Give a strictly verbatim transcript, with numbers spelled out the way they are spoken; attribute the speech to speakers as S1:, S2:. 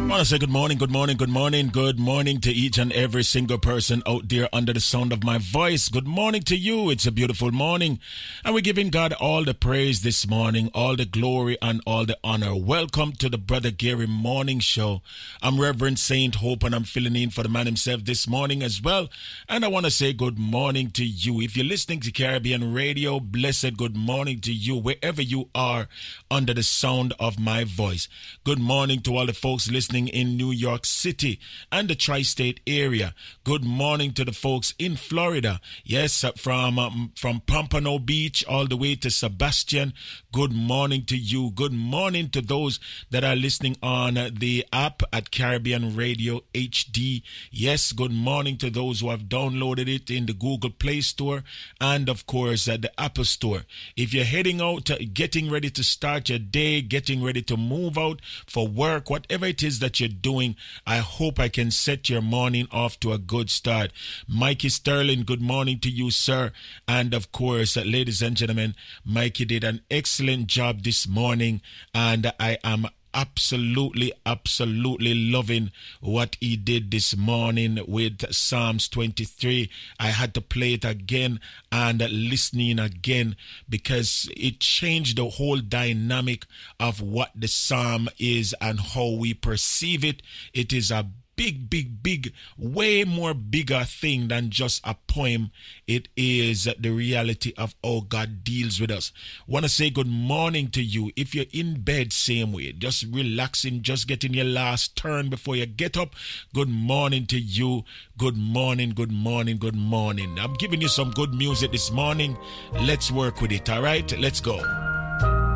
S1: I want to say good morning, good morning, good morning, good morning to each and every single person out there under the sound of my voice. Good morning to you. It's a beautiful morning. And we're giving God all the praise this morning, all the glory and all the honor. Welcome to the Brother Gary Morning Show. I'm Reverend Saint Hope and I'm filling in for the man himself this morning as well. And I want to say good morning to you. If you're listening to Caribbean Radio, blessed good morning to you wherever you are under the sound of my voice. Good morning to all the folks listening in New York City and the tri-state area. Good morning to the folks in Florida. Yes, from um, from Pompano Beach all the way to Sebastian. Good morning to you. Good morning to those that are listening on the app at Caribbean Radio H D. Yes, good morning to those who have downloaded it in the Google Play Store and of course at the Apple Store. If you're heading out, uh, getting ready to start your day, getting ready to move out for work, whatever it is that you're doing, I hope I can set your morning off to a good start. Mikey Sterling, good morning to you, sir. And of course, uh, ladies and gentlemen, Mikey did an excellent job this morning, and I am absolutely, absolutely loving what he did this morning with Psalms twenty-three. I had to play it again and listening again because it changed the whole dynamic of what the psalm is and how we perceive it. It is a big, big, big, way more bigger thing than just a poem. It is the reality of how God deals with us. Want to say good morning to you. If you're in bed, same way, just relaxing, just getting your last turn before you get up. Good morning to you. Good morning, good morning, good morning. I'm giving you some good music this morning. Let's work with it, all right? Let's go.